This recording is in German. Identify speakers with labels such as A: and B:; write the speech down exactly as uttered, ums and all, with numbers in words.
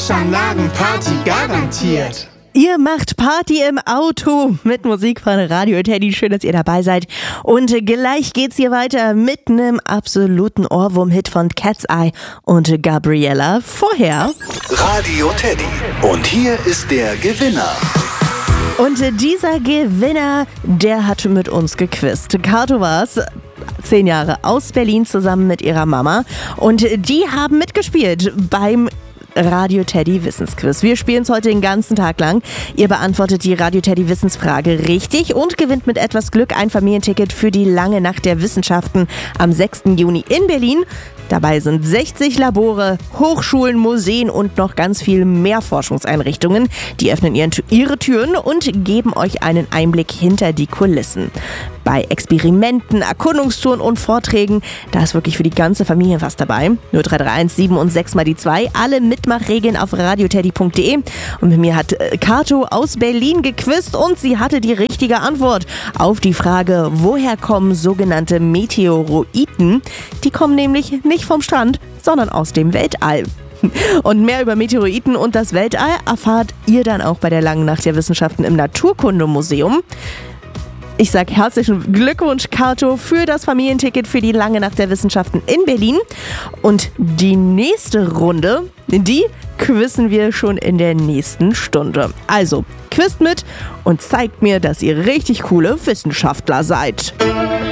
A: Waschanlagenparty garantiert.
B: Ihr macht Party im Auto mit Musik von Radio Teddy. Schön, dass ihr dabei seid. Und gleich geht's hier weiter mit einem absoluten Ohrwurm-Hit von Cat's Eye und Gabriella. Vorher
C: Radio Teddy. Und hier ist der Gewinner.
B: Und dieser Gewinner, der hat mit uns gequizt. Kato war's. Zehn Jahre aus Berlin zusammen mit ihrer Mama. Und die haben mitgespielt beim Radio Teddy Wissensquiz. Wir spielen es heute den ganzen Tag lang. Ihr beantwortet die Radio Teddy Wissensfrage richtig und gewinnt mit etwas Glück ein Familienticket für die lange Nacht der Wissenschaften am sechsten Juni in Berlin. Dabei sind sechzig Labore, Hochschulen, Museen und noch ganz viel mehr Forschungseinrichtungen. Die öffnen ihre Türen und geben euch einen Einblick hinter die Kulissen. Bei Experimenten, Erkundungstouren und Vorträgen, da ist wirklich für die ganze Familie was dabei. null drei drei eins sieben und sechs mal die zwei. Alle Mitmachregeln auf radioteddy punkt de. Und mit mir hat Kato aus Berlin gequizt und sie hatte die richtige Antwort auf die Frage, woher kommen sogenannte Meteoroiden? Die kommen nämlich nicht vom Strand, sondern aus dem Weltall. Und mehr über Meteoroiden und das Weltall erfahrt ihr dann auch bei der langen Nacht der Wissenschaften im Naturkundemuseum. Ich sage herzlichen Glückwunsch, Kato, für das Familienticket für die lange Nacht der Wissenschaften in Berlin. Und die nächste Runde, die quizzen wir schon in der nächsten Stunde. Also, quizt mit und zeigt mir, dass ihr richtig coole Wissenschaftler seid.